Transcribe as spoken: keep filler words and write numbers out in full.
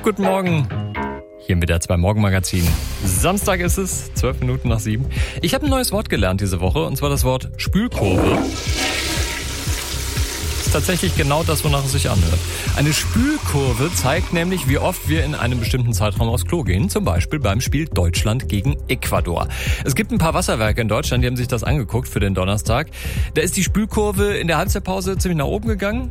Guten Morgen. Hier mit der zwei Morgen Magazin. Samstag ist es, zwölf Minuten nach sieben. Ich habe ein neues Wort gelernt diese Woche, und zwar das Wort Spülkurve. Das ist tatsächlich genau das, wonach es sich anhört. Eine Spülkurve zeigt nämlich, wie oft wir in einem bestimmten Zeitraum aufs Klo gehen. Zum Beispiel beim Spiel Deutschland gegen Ecuador. Es gibt ein paar Wasserwerke in Deutschland, die haben sich das angeguckt für den Donnerstag. Da ist die Spülkurve in der Halbzeitpause ziemlich nach oben gegangen.